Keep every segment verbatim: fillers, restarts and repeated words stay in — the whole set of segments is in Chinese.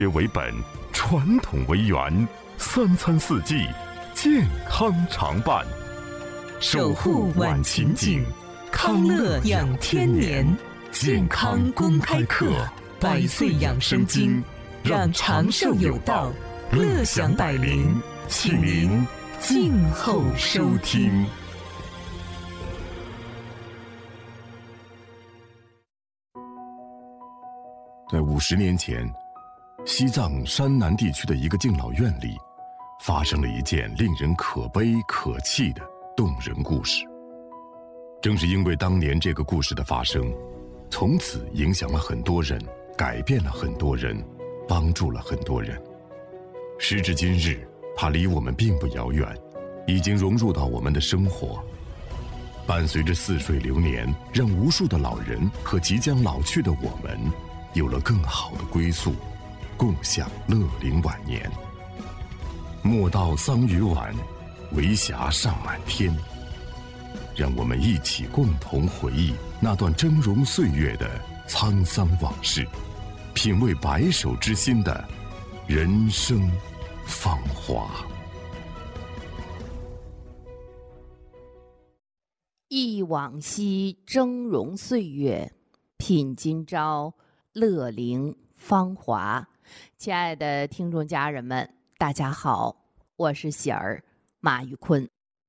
学为本，传统为源，三餐四季健康常伴， 守护晚晴景，康乐养天年。健康公开课，百岁养生经，让长寿有道，乐享百龄，请您静候收听。 在五十年前，西藏山南地区的一个敬老院里，发生了一件令人可悲可泣的动人故事。正是因为当年这个故事的发生，从此影响了很多人，改变了很多人，帮助了很多人。时至今日，它离我们并不遥远，已经融入到我们的生活，伴随着似水流年，让无数的老人和即将老去的我们有了更好的归宿，共享乐龄晚年。莫道桑榆晚，为霞尚满天。让我们一起共同回忆那段峥嵘岁月的沧桑往事，品味白首之心的人生芳华。 忆往昔峥嵘岁月，品今朝乐龄芳华。亲爱的听众家人们，大家好，我是喜儿马玉坤。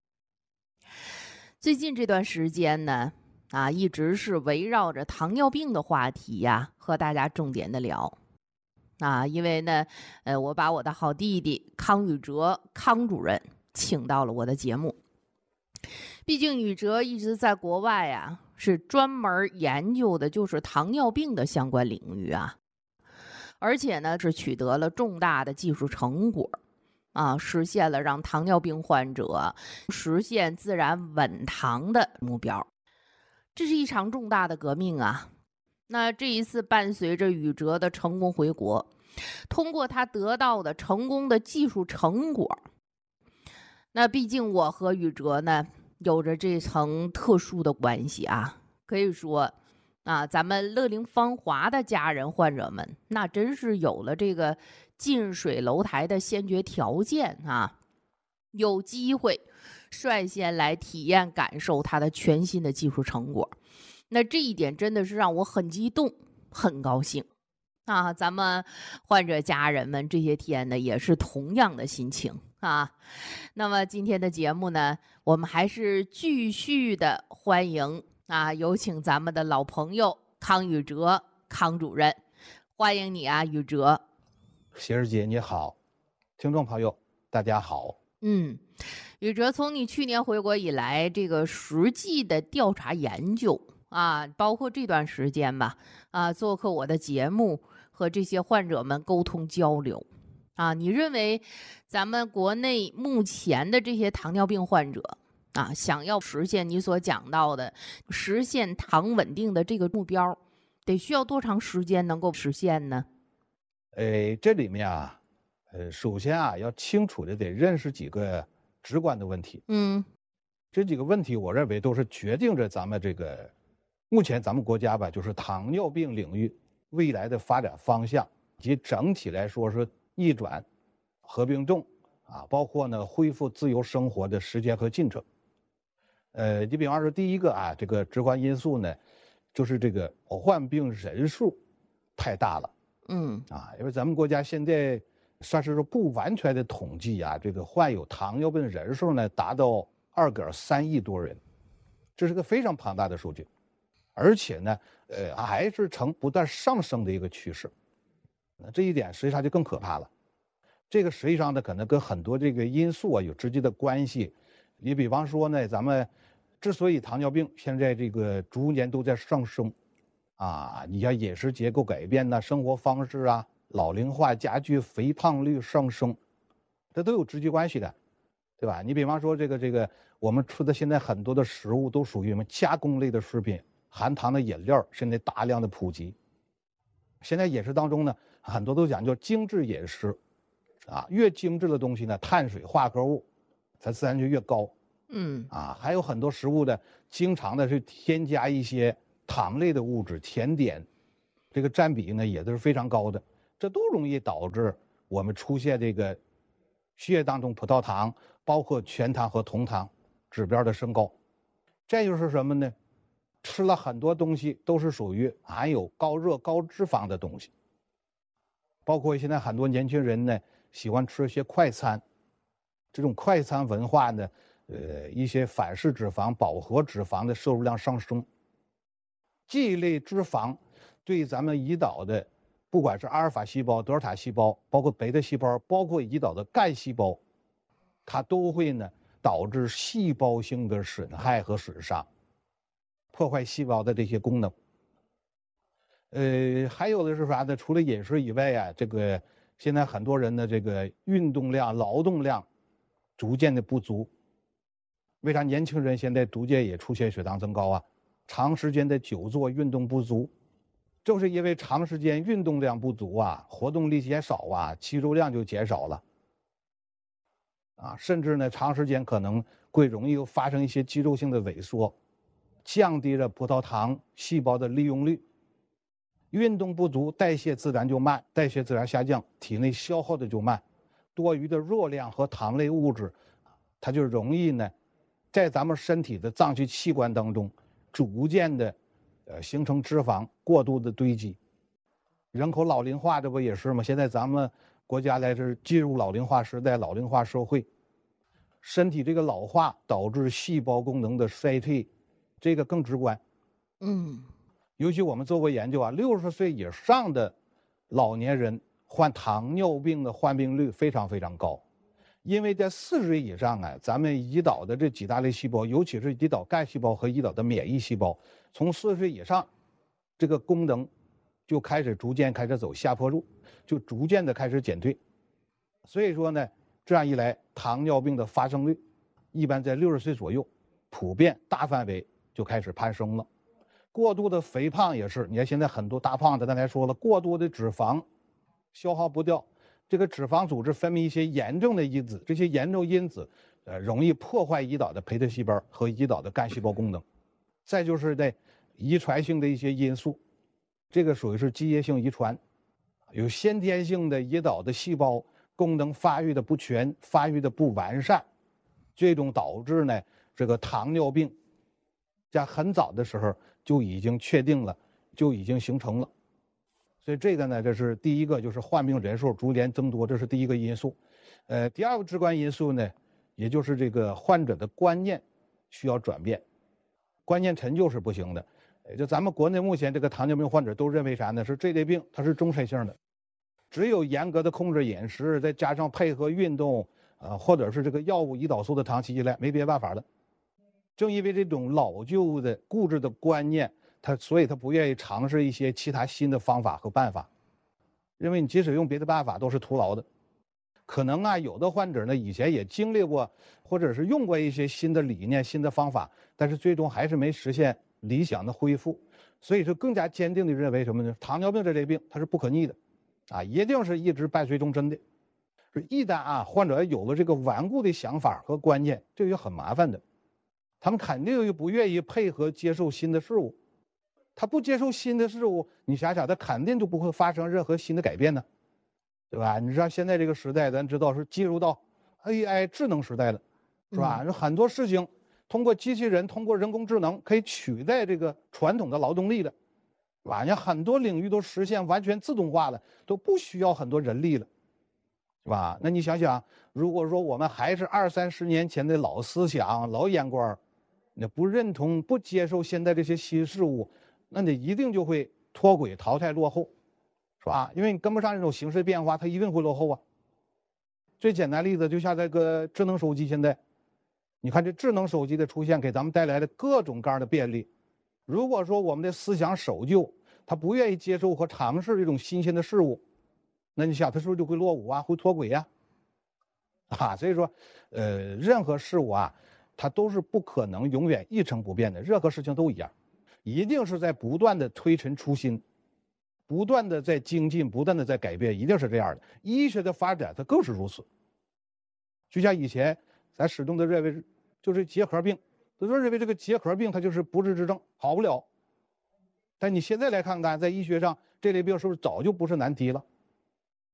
最近这段时间呢，啊，一直是围绕着糖尿病的话题呀，和大家重点的聊。啊，因为呢，呃，我把我的好弟弟康宇哲康主任请到了我的节目。毕竟宇哲一直在国外啊，是专门研究的就是糖尿病的相关领域啊，而且呢是取得了重大的技术成果。啊，实现了让糖尿病患者实现自然稳糖的目标，这是一场重大的革命啊！那这一次伴随着宇哲的成功回国，通过他得到的成功的技术成果，那毕竟我和宇哲呢有着这层特殊的关系啊，可以说啊，咱们乐龄芳华的家人患者们，那真是有了这个近水楼台的先决条件啊，有机会率先来体验感受他的全新的技术成果。那这一点真的是让我很激动，很高兴啊！咱们患者家人们这些天呢，也是同样的心情啊。那么今天的节目呢，我们还是继续的欢迎啊，有请咱们的老朋友康宇哲康主任，欢迎你啊，宇哲。 喜儿姐你好，听众朋友大家好。 嗯，宇哲，从你去年回国以来，这个实际的调查研究啊，包括这段时间吧，啊，做客我的节目，和这些患者们沟通交流啊，你认为咱们国内目前的这些糖尿病患者啊，想要实现你所讲到的实现糖稳定的这个目标，得需要多长时间能够实现呢？ 呃，这里面啊，呃，首先啊，要清楚的得认识几个直观的问题。 嗯， 这几个问题，我认为都是决定着咱们这个目前咱们国家吧，就是糖尿病领域未来的发展方向，以及整体来说是逆转、合并重啊，包括呢恢复自由生活的时间和进程。呃，你比方说第一个啊，这个直观因素呢，就是这个患病人数太大了。 嗯啊，因为咱们国家现在算是说不完全的统计啊，这个患有糖尿病人数呢达到二点三亿多人，这是个非常庞大的数据，而且呢，呃，还是呈不断上升的一个趋势。那这一点实际上就更可怕了。这个实际上呢，可能跟很多这个因素啊有直接的关系。你比方说呢，咱们之所以糖尿病现在这个逐年都在上升。啊，你像饮食结构改变呐、生活方式啊、老龄化加剧、肥胖率上升，这都有直接关系的，对吧？你比方说这个这个，我们吃的现在很多的食物都属于什么加工类的食品，含糖的饮料现在大量的普及。现在饮食当中呢，很多都讲究精致饮食，啊，越精致的东西呢，碳水化合物它自然就越高。 嗯啊，还有很多食物呢，经常的是添加一些糖类的物质、甜点，这个占比呢也都是非常高的。 这都容易导致我们出现这个血液当中葡萄糖，包括全糖和酮糖指标的升高。这就是什么呢？吃了很多东西都是属于含有高热高脂肪的东西，包括现在很多年轻人呢喜欢吃一些快餐，这种快餐文化呢，呃，一些反式脂肪、饱和脂肪的摄入量上升。这一类脂肪对咱们胰岛的，不管是阿尔法细胞、德尔塔细胞，包括贝塔细胞，包括胰岛的干细胞，它都会呢导致细胞性的损害和损伤，破坏细胞的这些功能。呃，还有的是啥呢？除了饮食以外啊，这个现在很多人的这个运动量、劳动量逐渐的不足。为啥年轻人现在逐渐也出现血糖增高啊？长时间的久坐运动不足，正是因为长时间运动量不足啊，活动力减少啊，肌肉量就减少了啊，甚至呢长时间可能会容易发生一些肌肉性的萎缩，降低了葡萄糖细胞的利用率。运动不足，代谢自然就慢，代谢自然下降，体内消耗的就慢，多余的热量和糖类物质，它就容易呢在咱们身体的脏器器官当中逐渐的呃形成脂肪过度的堆积。人口老龄化这不也是吗？现在咱们国家来是进入老龄化时代，老龄化社会，身体这个老化导致细胞功能的衰退，这个更直观。 嗯， 尤其我们做过研究啊，六十岁以上的老年人患糖尿病的患病率非常非常高。因为在四十岁以上啊，咱们胰岛的这几大类细胞，尤其是胰岛干细胞和胰岛的免疫细胞，从四十岁以上，这个功能就开始逐渐开始走下坡路，就逐渐的开始减退。所以说呢，这样一来，糖尿病的发生率一般在六十岁左右，普遍大范围就开始攀升了。过度的肥胖也是，你看现在很多大胖子，刚才说了，过多的脂肪消耗不掉。这个脂肪组织分泌一些严重的因子，这些严重因子，呃，容易破坏胰岛的培特细胞和胰岛的干细胞功能。再就是在遗传性的一些因素，这个属于是基因性遗传，有先天性的胰岛的细胞功能发育的不全、发育的不完善，最终导致呢这个糖尿病，在很早的时候就已经确定了，就已经形成了。所以这个呢，这是第一个，就是患病人数逐年增多，这是第一个因素。呃，第二个至关因素呢，也就是这个患者的观念需要转变，观念陈旧是不行的。也就咱们国内目前这个糖尿病患者都认为啥呢？是这类病它是终身性的，只有严格的控制饮食，再加上配合运动，呃，或者是这个药物胰岛素的长期依赖，没别的办法了。正因为这种老旧的固执的观念，他所以他不愿意尝试一些其他新的方法和办法，认为你即使用别的办法都是徒劳的。可能啊，有的患者呢以前也经历过，或者是用过一些新的理念、新的方法，但是最终还是没实现理想的恢复，所以说更加坚定的认为什么呢？糖尿病这类病它是不可逆的，啊，一定是一直伴随终身的。一旦啊患者有了这个顽固的想法和观念，这就很麻烦的，他们肯定又不愿意配合接受新的事物。他不接受新的事物，你想想，他肯定就不会发生任何新的改变呢，对吧？你知道现在这个时代，咱知道是进入到 A I 智能时代了，是吧？嗯、很多事情通过机器人、通过人工智能可以取代这个传统的劳动力了，是吧？像很多领域都实现完全自动化了，都不需要很多人力了，是吧？那你想想，如果说我们还是二三十年前的老思想、老眼光，那不认同、不接受现在这些新事物，那你一定就会脱轨、淘汰、落后，是吧？因为你跟不上这种形势变化，它一定会落后啊。最简单的例子，就像这个智能手机，现在，你看这智能手机的出现，给咱们带来了各种各样的便利。如果说我们的思想守旧，他不愿意接受和尝试这种新鲜的事物，那你想他是不是就会落伍啊，会脱轨呀？啊，所以说，呃，任何事物啊，它都是不可能永远一成不变的，任何事情都一样。一定是在不断的推陈出新，不断的在精进，不断的在改变，一定是这样的。医学的发展它更是如此。就像以前咱始终都认为就是结核病，都说认为这个结核病它就是不治之症，好不了。但你现在来看看，在医学上这类病是不是早就不是难题了？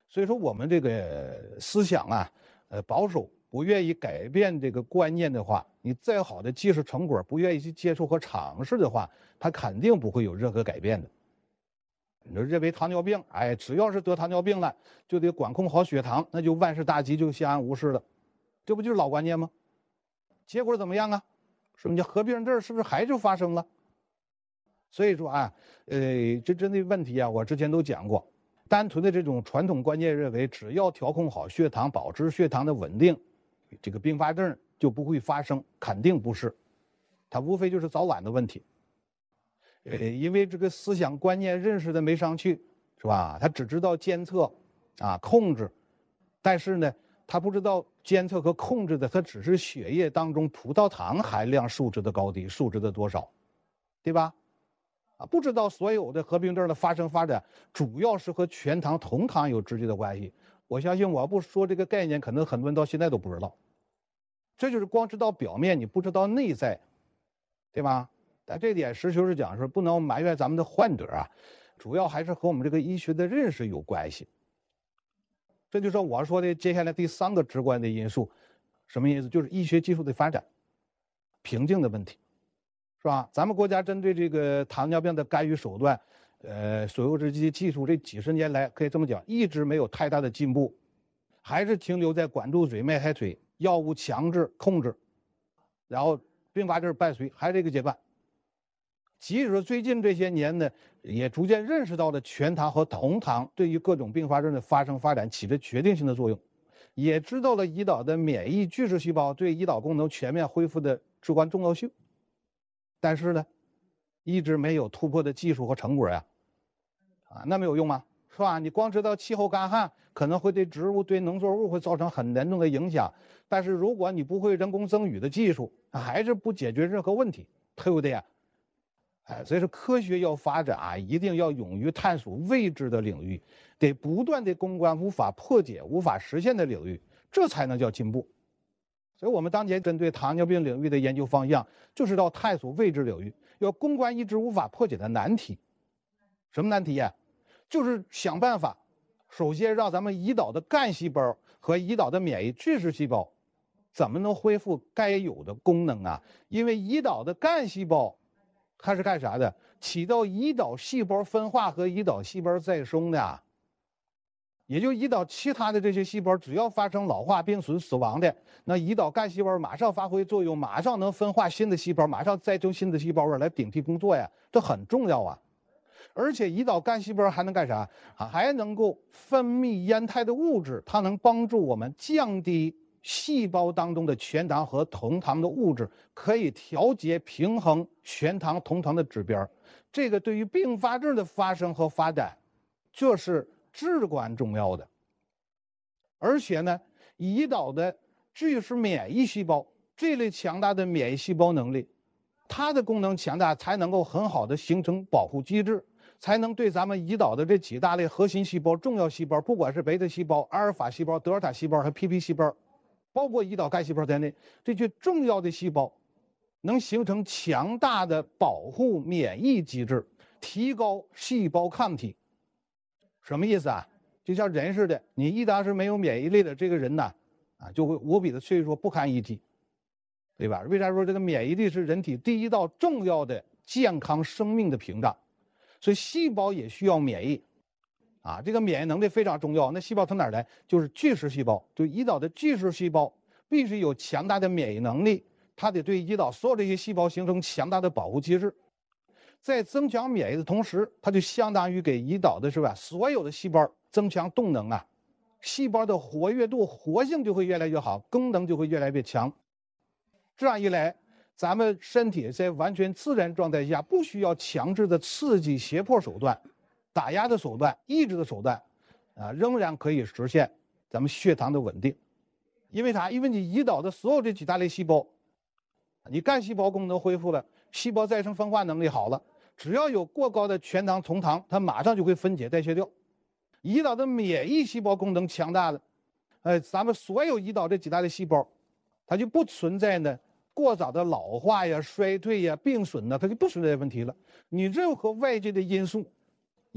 所以说我们这个思想啊，呃保守，不愿意改变这个观念的话，你再好的技术成果，不愿意去接触和尝试的话，它肯定不会有任何改变的。你说认为糖尿病，哎，只要是得糖尿病了，就得管控好血糖，那就万事大吉，就相安无事了，这不就是老观念吗？结果怎么样啊？是不是你合并症是不是还就发生了？所以说啊，呃，这针对问题啊，我之前都讲过，单纯的这种传统观念认为，只要调控好血糖，保持血糖的稳定，这个并发症就不会发生，肯定不是，它无非就是早晚的问题。呃，因为这个思想观念认识的没上去，是吧？他只知道监测，啊，控制，但是呢，他不知道监测和控制的，它只是血液当中葡萄糖含量数值的高低，数值的多少，对吧？啊，不知道所有的合并症的发生发展，主要是和全糖、同糖有直接的关系。我相信我不说这个概念，可能很多人到现在都不知道。这就是光知道表面，你不知道内在，对吧？但这点实事讲是不能埋怨咱们的患者啊，主要还是和我们这个医学的认识有关系。这就是我说的接下来第三个直观的因素，什么意思？就是医学技术的发展瓶颈的问题，是吧？咱们国家针对这个糖尿病的干预手段，呃，所有这些技术，这几十年来可以这么讲，一直没有太大的进步，还是停留在管住嘴、迈开腿、药物强制控制，然后并发症伴随，还是这个阶段。即使最近这些年呢，也逐渐认识到了全糖和同糖对于各种并发症的发生发展起着决定性的作用，也知道了胰岛的免疫巨噬细胞对胰岛功能全面恢复的至关重要性，但是呢，一直没有突破的技术和成果呀，啊，那没有用吗？是吧？你光知道气候干旱可能会对植物、对农作物会造成很严重的影响，但是如果你不会人工增雨的技术，还是不解决任何问题，对不对呀？哎，所以说科学要发展啊，一定要勇于探索未知的领域，得不断的攻关无法破解、无法实现的领域，这才能叫进步。所以我们当前针对糖尿病领域的研究方向，就是要探索未知领域，要攻关一直无法破解的难题。什么难题呀？就是想办法，首先让咱们胰岛的干细胞和胰岛的免疫巨噬细胞，怎么能恢复该有的功能啊？因为胰岛的干细胞，它是干啥的？起到胰岛细胞分化和胰岛细胞再生的啊。也就胰岛其他的这些细胞，只要发生老化、病损、死亡的，那胰岛干细胞马上发挥作用，马上能分化新的细胞，马上再生新的细胞来顶替工作呀，这很重要啊。而且胰岛干细胞还能干啥啊？还能够分泌烟肽的物质，它能帮助我们降低细胞当中的全糖和同糖的物质，可以调节平衡全糖同糖的指标。这个对于并发症的发生和发展，这是至关重要的。而且呢，胰岛的巨噬免疫细胞这类强大的免疫细胞能力，它的功能强大，才能够很好的形成保护机制，才能对咱们胰岛的这几大类核心细胞、重要细胞，不管是贝塔细胞、阿尔法细胞、德尔塔细胞和 P P 细胞，包括胰岛干细胞在内，这些重要的细胞能形成强大的保护免疫机制，提高细胞抗体。什么意思啊？就像人似的，你一旦是没有免疫力的这个人呢，啊，就会无比的脆弱，不堪一击，对吧？为啥说这个免疫力是人体第一道重要的健康生命的屏障？所以细胞也需要免疫，啊，这个免疫能力非常重要。那细胞从哪儿来？就是巨噬细胞，就胰岛的巨噬细胞必须有强大的免疫能力，它得对胰岛所有这些细胞形成强大的保护机制。在增强免疫的同时，它就相当于给胰岛的是吧，所有的细胞增强动能啊，细胞的活跃度、活性就会越来越好，功能就会越来越强。这样一来，咱们身体在完全自然状态下，不需要强制的刺激、胁迫手段、打压的手段、抑制的手段，啊，仍然可以实现咱们血糖的稳定。因为啥？因为你胰岛的所有这几大类细胞，你干细胞功能恢复了，细胞再生分化能力好了，只要有过高的全糖、同糖，它马上就会分解代谢掉。胰岛的免疫细胞功能强大的，呃，咱们所有胰岛这几大类细胞，它就不存在呢过早的老化呀、衰退呀、病损呢，它就不存在问题了。你任何外界的因素，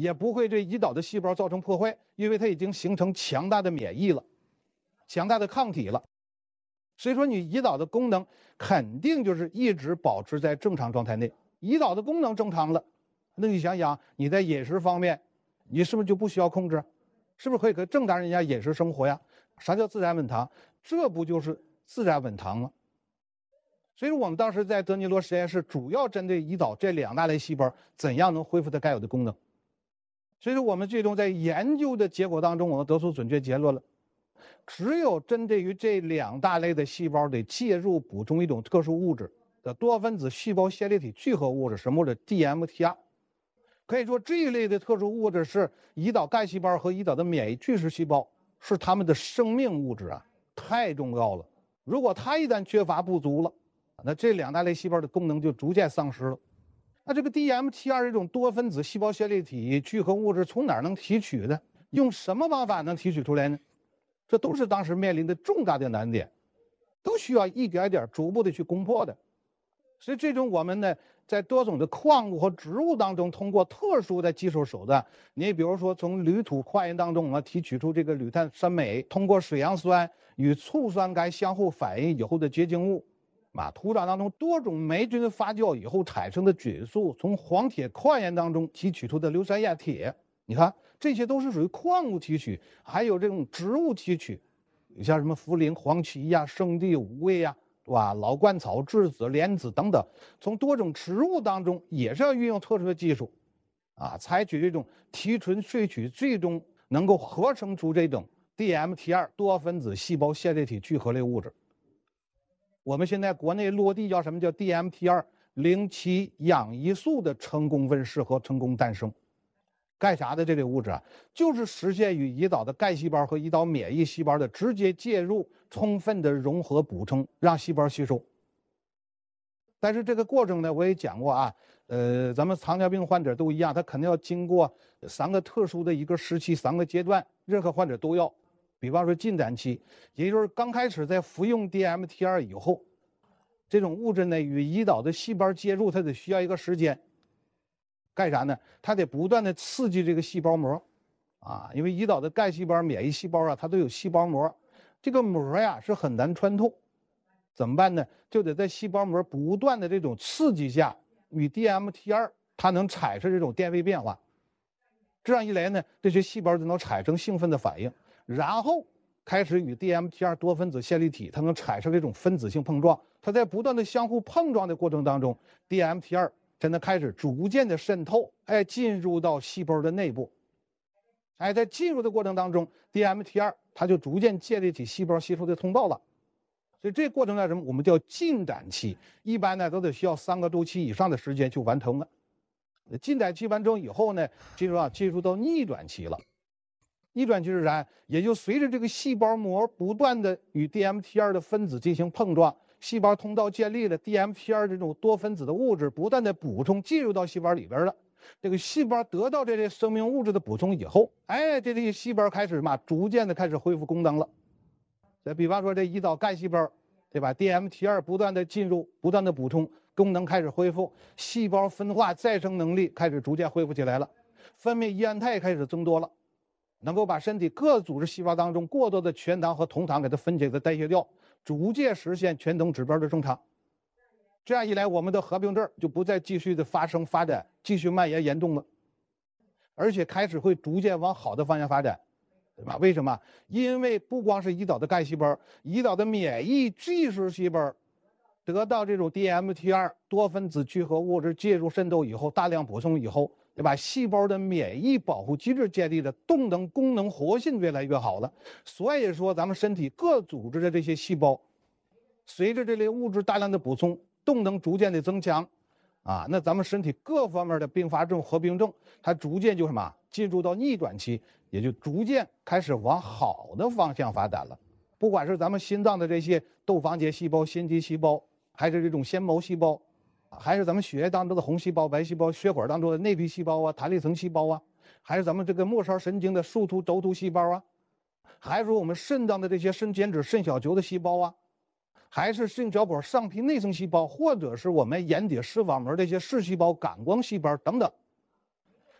也不会对胰岛的细胞造成破坏，因为它已经形成强大的免疫了，强大的抗体了。所以说，你胰岛的功能肯定就是一直保持在正常状态内。胰岛的功能正常了，那你想想，你在饮食方面，你是不是就不需要控制？是不是可以跟正常人家饮食生活呀？啥叫自然稳糖？这不就是自然稳糖吗？所以说，我们当时在德尼罗实验室主要针对胰岛这两大类细胞，怎样能恢复它该有的功能。所以说，我们最终在研究的结果当中，我们得出准确结论了。只有针对于这两大类的细胞得介入补充一种特殊物质的多分子细胞线粒体聚合物质，什么物质 D M T R。可以说这一类的特殊物质是胰岛干细胞和胰岛的免疫巨噬细胞是它们的生命物质啊，太重要了。如果它一旦缺乏不足了，那这两大类细胞的功能就逐渐丧失了。那这个 D M T R 这种多分子细胞线粒体聚合物质从哪儿能提取的？用什么方法能提取出来呢？这都是当时面临的重大的难点，都需要一点点逐步的去攻破的。所以最终我们呢，在多种的矿物和植物当中，通过特殊的技术手段，你比如说从铝土矿岩当中，我们提取出这个铝碳酸镁，通过水杨酸与醋酸钙相互反应以后的结晶物，啊，土壤当中多种霉菌发酵以后产生的菌素，从黄铁矿岩当中提取出的硫酸亚铁，你看这些都是属于矿物提取，还有这种植物提取，像什么茯苓、黄芪呀、生地、五味呀，对吧？老鹳草、栀子、莲子等等，从多种植物当中也是要运用特殊的技术，啊，采取这种提纯萃取，最终能够合成出这种 D M T R 多分子细胞线粒体聚合类物质。我们现在国内落地叫什么叫 D M T R 零七氧胰素的成功问世和成功诞生。干啥的这类物质啊，就是实现与胰岛的干细胞和胰岛免疫细胞的直接介入，充分的融合补充，让细胞吸收。但是这个过程呢，我也讲过啊，呃，咱们糖尿病患者都一样，他肯定要经过三个特殊的一个时期，三个阶段，任何患者都要。比方说进展期，也就是刚开始在服用 D M T R 以后，这种物质呢与胰岛的细胞接入，它得需要一个时间。干啥呢？它得不断的刺激这个细胞膜，啊，因为胰岛的干细胞、免疫细胞啊，它都有细胞膜，这个膜呀是很难穿透，怎么办呢？就得在细胞膜不断的这种刺激下，与 D M T R 它能产生这种电位变化，这样一来呢，这些细胞就能产生兴奋的反应，然后开始与 D M T R 多分子线粒体它能产生这种分子性碰撞，它在不断的相互碰撞的过程当中 ，D M T R才能开始逐渐的渗透，哎，进入到细胞的内部，哎，在进入的过程当中 ，D M T R 它就逐渐建立起细胞吸收的通道了。所以这个过程叫什么？我们叫进展期，一般呢都得需要三个周期以上的时间就完成了。进展期完成以后呢，进入啊进入到逆转期了。逆转期是啥？也就随着这个细胞膜不断的与 D M T R 的分子进行碰撞。细胞通道建立了 ，D M T R 这种多分子的物质不断的补充进入到细胞里边了。这个细胞得到这些生命物质的补充以后，哎，这些细胞开始嘛，逐渐的开始恢复功能了。再比方说这胰岛干细胞，对吧 ？D M T R 不断的进入，不断的补充，功能开始恢复，细胞分化再生能力开始逐渐恢复起来了，分泌胰胺肽开始增多了，能够把身体各组织细胞当中过多的全糖和酮糖给它分解、给它代谢掉。逐渐实现全等指标的正常，这样一来，我们的合并症就不再继续的发生发展，继续蔓延严重了，而且开始会逐渐往好的方向发展，对吧？为什么？因为不光是胰岛的干细胞，胰岛的免疫巨噬细胞得到这种 D M T R 多分子聚合物质介入渗透以后，大量补充以后，对吧？细胞的免疫保护机制建立的，动能、功能、活性越来越好了。所以说，咱们身体各组织的这些细胞，随着这类物质大量的补充，动能逐渐的增强，啊，那咱们身体各方面的并发症、合并症，它逐渐就什么进入到逆转期，也就逐渐开始往好的方向发展了。不管是咱们心脏的这些窦房结细胞、心肌细胞，还是这种纤毛细胞，还是咱们血液当中的红细胞、白细胞，血管当中的内皮细胞啊、弹力层细胞啊，还是咱们这个末梢神经的树突、轴突细胞啊，还是我们肾脏的这些肾间质、肾小球的细胞啊，还是肾小管上皮内层细胞，或者是我们眼底视网膜这些视细胞、感光细胞等等。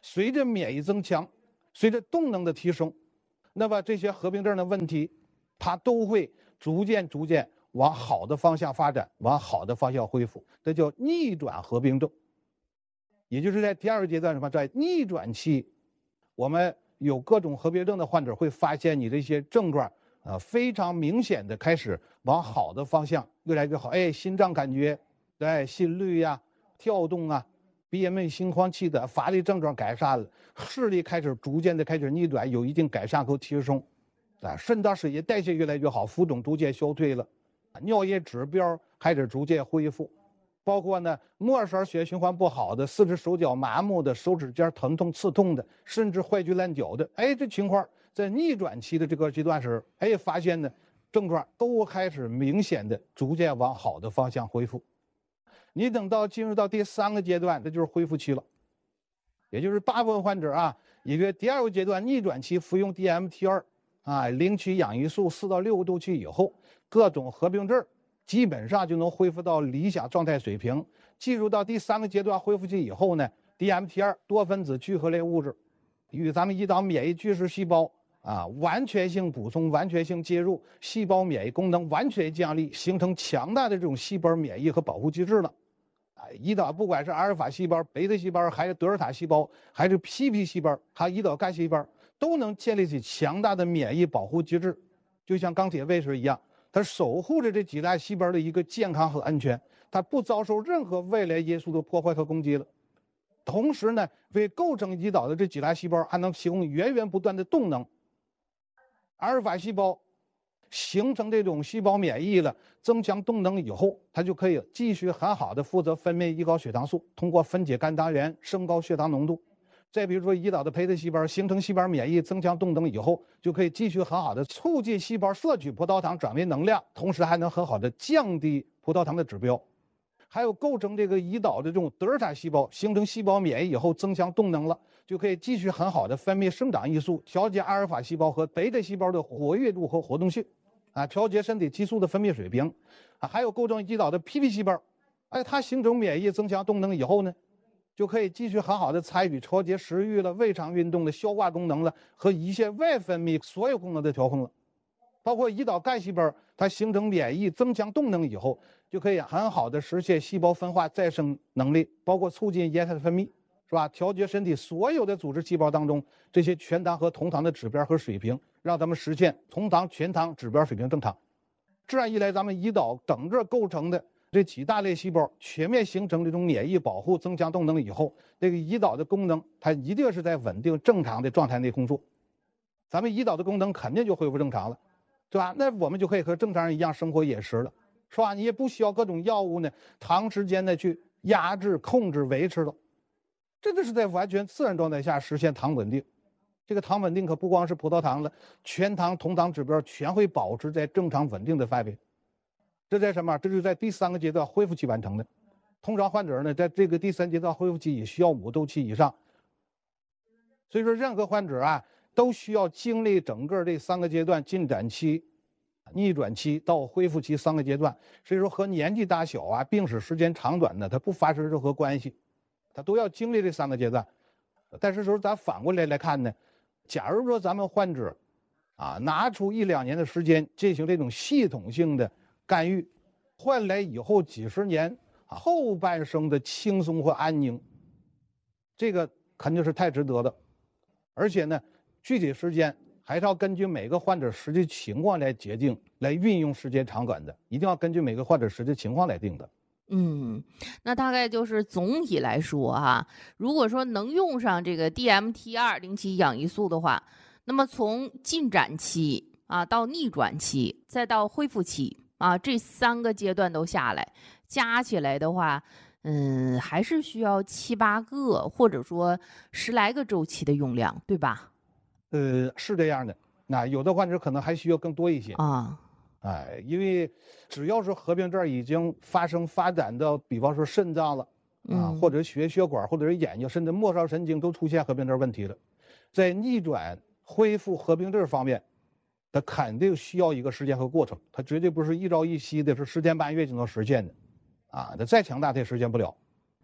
随着免疫增强，随着动能的提升，那么这些合并症的问题，它都会逐渐逐渐往好的方向发展，往好的方向恢复，这叫逆转合并症。也就是在第二个阶段什么，在逆转期，我们有各种合并症的患者会发现你这些症状啊、呃、非常明显的开始往好的方向越来越好，哎，心脏感觉，对，心率呀、啊、跳动啊，鼻咽心慌气短、乏力症状改善了，视力开始逐渐的开始逆转，有一定改善和提升，啊，肾脏水液代谢越来越好，浮肿逐渐消退了，尿液指标开始逐渐恢复，包括呢末梢血液循环不好的、四肢手脚麻木的、手指尖疼痛刺痛的，甚至坏疽烂脚的，哎，这情况在逆转期的这个阶段时，哎，发现呢症状都开始明显的逐渐往好的方向恢复。你等到进入到第三个阶段，这就是恢复期了，也就是大部分患者啊，也就是第二个阶段逆转期服用 D M T 二 啊，零期氧胰素四到六个周期以后，各种合并症基本上就能恢复到理想状态水平。进入到第三个阶段恢复期以后呢 ，D M T 二 多分子聚合类物质与咱们胰岛免疫巨噬细胞啊完全性补充、完全性介入，细胞免疫功能完全降低，形成强大的这种细胞免疫和保护机制了。胰岛不管是阿尔法细胞、贝塔细胞，还是德尔塔细胞，还是 P P 细胞，还有胰岛干细胞，都能建立起强大的免疫保护机制，就像钢铁卫士一样，它守护着这几大细胞的一个健康和安全，它不遭受任何外来因素的破坏和攻击了。同时呢，为构成胰岛的这几大细胞还能提供源源不断的动能。阿尔法细胞形成这种细胞免疫了，增强动能以后，它就可以继续很好的负责分泌胰高血糖素，通过分解肝糖原升高血糖浓度。再比如说胰岛的胚胎细胞形成细胞免疫，增强动能以后，就可以继续很好的促进细胞摄取葡萄糖转为能量，同时还能很好的降低葡萄糖的指标。还有构成这个胰岛的这种德尔塔细胞形成细胞免疫以后，增强动能了，就可以继续很好的分泌生长激素，调节阿尔法细胞和贝塔细胞的活跃度和活动性。啊，调节身体激素的分泌水平，啊，还有构成胰岛的 P P 细胞，哎，它形成免疫增强动能以后呢，就可以继续很好的参与调节食欲了、胃肠运动的消化功能了和胰腺外分泌所有功能的调控了。包括胰岛干细胞，它形成免疫增强动能以后，就可以很好的实现细胞分化再生能力，包括促进液态分泌，是吧？调节身体所有的组织细胞当中这些全糖和酮糖的指标和水平，让咱们实现酮糖、全糖指标水平正常。这样一来，咱们胰岛整个构成的这几大类细胞全面形成这种免疫保护、增强动能以后，这个胰岛的功能它一定是在稳定正常的状态内工作，咱们胰岛的功能肯定就恢复正常了，对吧？那我们就可以和正常人一样生活饮食了，是吧？你也不需要各种药物呢，长时间的去压制、控制、维持了。这就是在完全自然状态下实现糖稳定。这个糖稳定可不光是葡萄糖了，全糖、酮糖指标全会保持在正常稳定的范围。这在什么？这就是在第三个阶段恢复期完成的。通常患者呢，在这个第三阶段恢复期也需要五周期以上。所以说，任何患者啊，都需要经历整个这三个阶段：进展期、逆转期到恢复期三个阶段。所以说，和年纪大小啊、病史时间长短呢，它不发生任何关系。他都要经历这三个阶段，但是说咱反过来来看呢，假如说咱们患者啊拿出一两年的时间进行这种系统性的干预，换来以后几十年后半生的轻松和安宁，这个肯定是太值得的。而且呢，具体时间还是要根据每个患者实际情况来决定，来运用时间长短的，一定要根据每个患者实际情况来定的。 嗯，那大概就是总体来说哈，如果说能用上这个 D M T 二 零期氧胰素的话，那么从进展期啊到逆转期，再到恢复期啊，这三个阶段都下来，加起来的话，嗯，还是需要七八个或者说十来个周期的用量，对吧？ 呃，是这样的。那有的患者可能还需要更多一些啊。 哎，因为只要是合并症已经发生发展到，比方说肾脏了啊， 嗯、 或者血血管，或者是眼睛，甚至末梢神经都出现合并症问题了，在逆转恢复合并症方面，它肯定需要一个时间和过程，它绝对不是一朝一夕的，是十天半月就能实现的，啊，它再强大它也实现不了。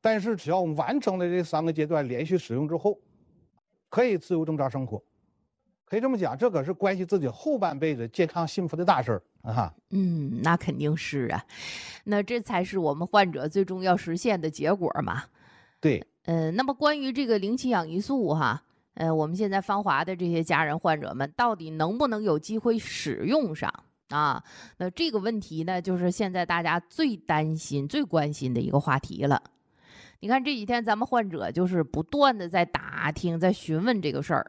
但是只要我们完成了这三个阶段连续使用之后，可以自由正常生活。可以这么讲，这可是关系自己后半辈子健康幸福的大事儿啊！ 嗯，那肯定是啊，那这才是我们患者最终要实现的结果嘛。 对， 呃，那么关于这个零七氧胰素哈，呃，我们现在芳华的这些家人患者们到底能不能有机会使用上啊？那这个问题呢，就是现在大家最担心、最关心的一个话题了。你看这几天咱们患者就是不断的在打听、在询问这个事儿。